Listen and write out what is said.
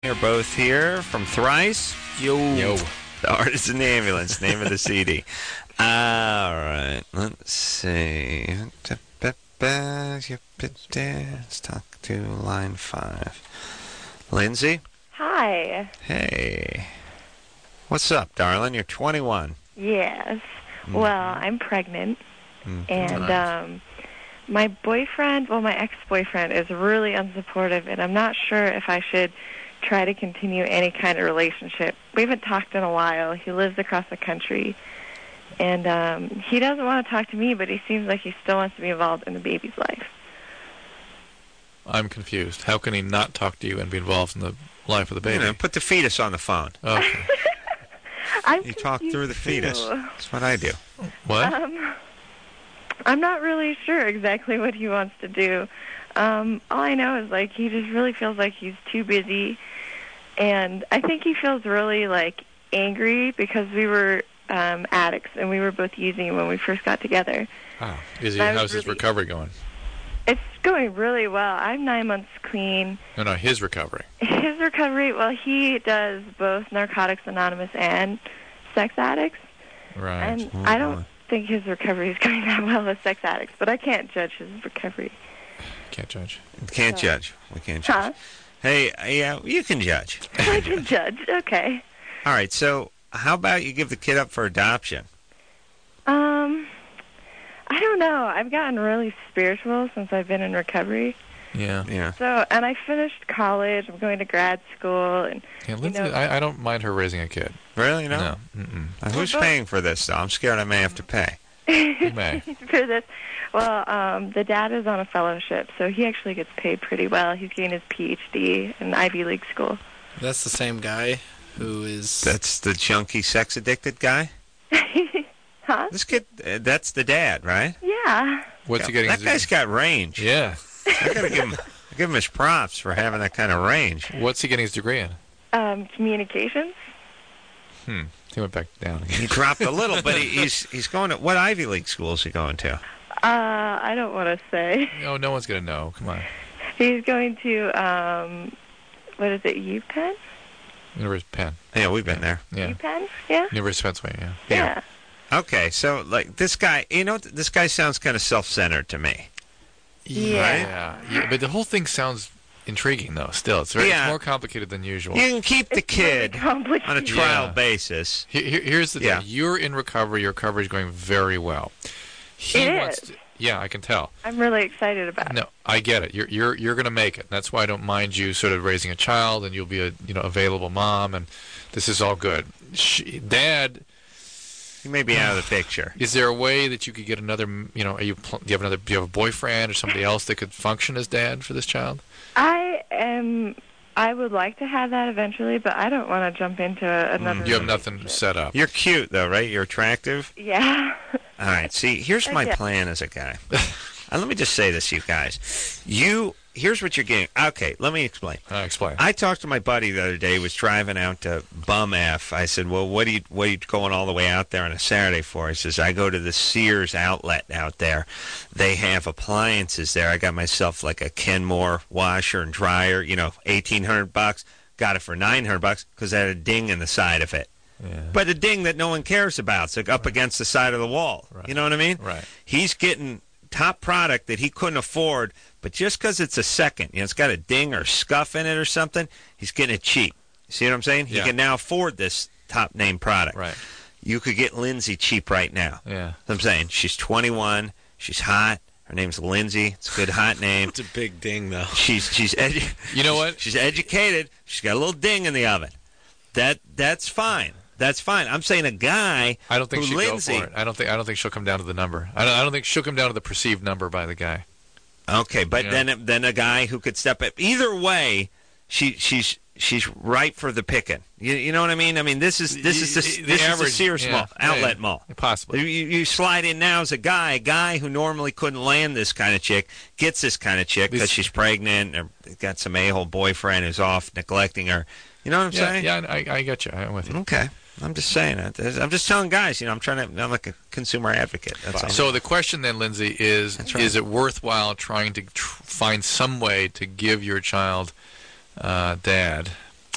are both here from Thrice. Yo. The Artisan Ambulance, name of the CD. All right, let's see. Let's talk to line 5. Lindsay? Hi. Hey. What's up, darling? You're 21. Yes. Well, I'm pregnant, and Nice. my boyfriend, my ex-boyfriend, is really unsupportive, and I'm not sure if I should try to continue any kind of relationship. We haven't talked in a while. He lives across the country, and he doesn't want to talk to me, but he seems like he still wants to be involved in the baby's life. I'm confused. How can he not talk to you and be involved in the life of the baby? Put the fetus on the phone. Okay. You talk through the fetus. That's what I do. What? I'm not really sure exactly what he wants to do. All I know is, he just really feels like he's too busy, and I think he feels really, angry because we were addicts, and we were both using when we first got together. Oh. How's his recovery going? It's going really well. I'm 9 months clean. No, his recovery. His recovery, he does both Narcotics Anonymous and Sex Addicts. Right. And I don't think his recovery is going that well with Sex Addicts, but I can't judge his recovery. Can't judge. Can't judge. We can't judge. Huh? Hey, yeah, you can judge. I can judge. Okay. All right, so how about you give the kid up for adoption? I don't know. I've gotten really spiritual since I've been in recovery. Yeah. So, and I finished college. I'm going to grad school, and Lindsay, I don't mind her raising a kid. Really? No. No. Mm-mm. Who's paying for this, though? I'm scared I may have to pay. You may. for this. Well, the dad is on a fellowship, so he actually gets paid pretty well. He's getting his PhD in Ivy League school. That's the same guy who is... That's the chunky, sex-addicted guy? Huh? This kid, that's the dad, right? Yeah. What's he getting? That guy's got range. Yeah. I gotta give him his props for having that kind of range. What's he getting his degree in? Communications. He went back down again. He dropped a little, but he's going to... What Ivy League school is he going to? I don't want to say. No one's going to know. Come on. He's going to, what is it, UPenn? University of Penn. Yeah, we've been there. Yeah. UPenn? Yeah? University of Pennsylvania, Yeah. Okay, so, this guy... this guy sounds kind of self-centered to me. Yeah. Yeah, but the whole thing sounds intriguing, though, still. It's more complicated than usual. You can keep the kid really on a trial Yeah. basis. Here's the thing. You're in recovery. Your recovery is going very well. It is. Yeah, I can tell. I'm really excited about it. No, I get it. You're going to make it. That's why I don't mind you sort of raising a child, and you'll be a available mom, and this is all good. Dad, He may be out of the picture. is there a way that you could get another? Do you have a boyfriend or somebody else that could function as dad for this child? I would like to have that eventually, but I don't want to jump into another. You have nothing relationship. set up. You're cute, though, right? You're attractive? Yeah. All right, see, here's my Okay. plan as a guy. Let me just say this, you guys. Here's what you're getting. Okay, let me explain. Explain. I talked to my buddy the other day. He was driving out to Bum F. I said, well, what are you going all the way out there on a Saturday for? He says, I go to the Sears outlet out there. They have appliances there. I got myself like a Kenmore washer and dryer, $1,800. Got it for $900 because it had a ding in the side of it. Yeah. But a ding that no one cares about. It's like up against the side of the wall. Right. You know what I mean? Right. He's getting top product that he couldn't afford, but just because it's a second, it's got a ding or scuff in it or something, he's getting it cheap. You see what I'm saying? Yeah. He can now afford this top name product. Right. You could get Lindsay cheap right now. Yeah. I'm saying she's 21, she's hot. Her name's Lindsay. It's a good hot name. It's a big ding, though. You know what? She's educated. She's got a little ding in the oven. That's fine. That's fine. I'm saying a guy. I don't think who she'd Lindsay, go for it. I don't think she'll come down to the number. I don't think she'll come down to the perceived number by the guy. Okay, but Yeah. then a guy who could step up. Either way, she's ripe for the picking. You know what I mean? I mean, this is the average Sears mall, outlet yeah, mall. Possibly. You slide in now as a guy who normally couldn't land this kind of chick gets this kind of chick because she's pregnant or got some a-hole boyfriend who's off neglecting her. You know what I'm saying? Yeah, I get you. I'm with you. Okay. I'm just saying it. I'm just telling guys, I'm I'm like a consumer advocate. That's all. So the question then, Lindsay, is: That's right. Is it worthwhile trying to find some way to give your child dad